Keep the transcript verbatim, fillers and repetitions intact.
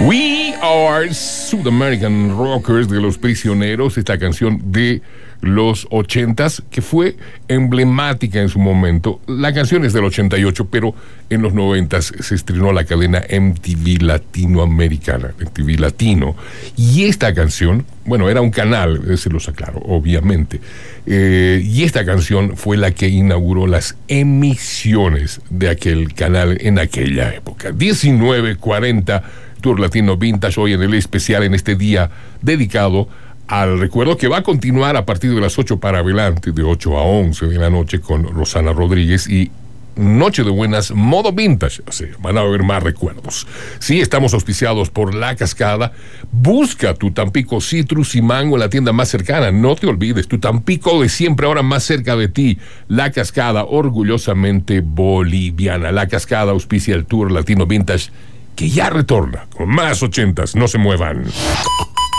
We Are Sud-American Rockers de Los Prisioneros, esta canción de los ochentas que fue emblemática en su momento. La canción es del ochenta y ocho, pero en los noventas se estrenó la cadena M T V Latinoamericana, M T V Latino, y esta canción, bueno, era un canal, se los aclaro, obviamente, eh, y esta canción fue la que inauguró las emisiones de aquel canal en aquella época. diecinueve cuarenta Tour Latino Vintage, hoy en el especial, en este día dedicado al recuerdo que va a continuar a partir de las ocho para adelante, de ocho a once de la noche, con Rosana Rodríguez y Noche de Buenas modo vintage. O sea, van a haber más recuerdos. Sí, estamos auspiciados por La Cascada. Busca tu Tampico Citrus y Mango en la tienda más cercana. No te olvides, tu Tampico de siempre, ahora más cerca de ti. La Cascada, orgullosamente boliviana. La Cascada auspicia el Tour Latino Vintage, que ya retorna con más ochentas. No se muevan.